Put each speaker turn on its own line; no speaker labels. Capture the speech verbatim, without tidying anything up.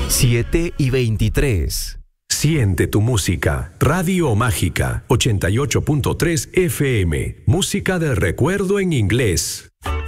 siete y veintitrés.
Siente tu música. Radio Mágica ochenta y ocho punto tres F M. Música del recuerdo en inglés.